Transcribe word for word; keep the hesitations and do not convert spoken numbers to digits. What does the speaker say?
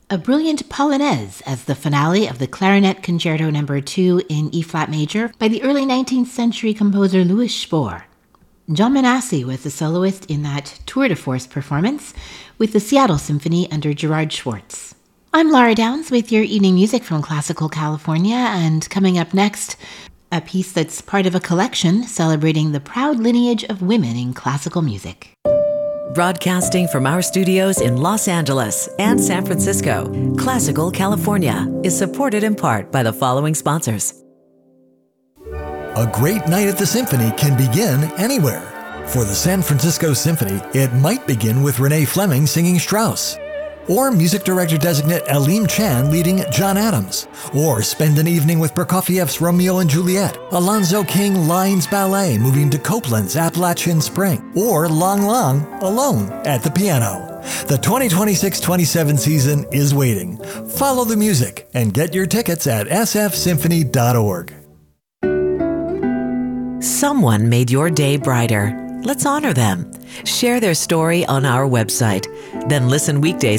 a brilliant polonaise as the finale of the Clarinet Concerto number two in E-flat major by the early nineteenth century composer Louis Spohr. John Manassi was the soloist in that tour de force performance with the Seattle Symphony under Gerard Schwartz. I'm Laura Downs with your evening music from Classical California, and coming up next, a piece that's part of a collection celebrating the proud lineage of women in classical music. Broadcasting from our studios in Los Angeles and San Francisco, Classical California is supported in part by the following sponsors. A great night at the Symphony can begin anywhere. For the San Francisco Symphony, it might begin with Renee Fleming singing Strauss, or music director designate Aleem Chan leading John Adams, or spend an evening with Prokofiev's Romeo and Juliet, Alonzo King Lines Ballet moving to Copland's Appalachian Spring, or Lang Lang alone at the piano. The twenty twenty-six twenty-seven season is waiting. Follow the music and get your tickets at s f symphony dot org. Someone made your day brighter. Let's honor them. Share their story on our website. Then listen weekdays